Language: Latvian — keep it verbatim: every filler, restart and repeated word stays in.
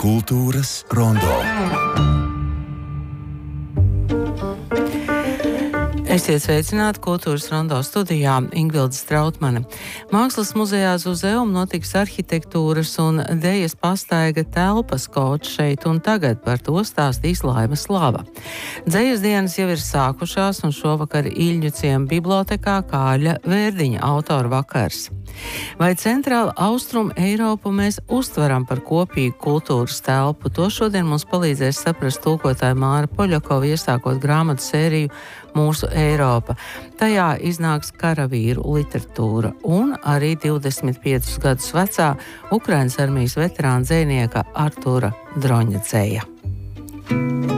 Kultūras rondo. Esiet sveicināti Kultūras rondo studijā Ingvilde Strautmane. Mākslas muzejā Zuzeum notiks arhitektūras un dejas pastaiga telpas kods šeit un tagad, par to stāstīs Laima Slava. Dzejas dienas jau ir sākušās un šovakar Iļņu ciema bibliotekā Kāļa Vērdiņa autora vakars. Vai centrāla Austrum Eiropu mēs uztveram par kopīgu kultūras telpu? To šodien mums palīdzēs saprast tulkotāja Māra Poļakova, iesākot grāmatu sēriju Mūsu Eiropa. Tajā iznāks karavīru literatūra un arī divdesmit piecus gadus vecā Ukrainas armijas veterāna dzejnieka Artura Droņa dzeja.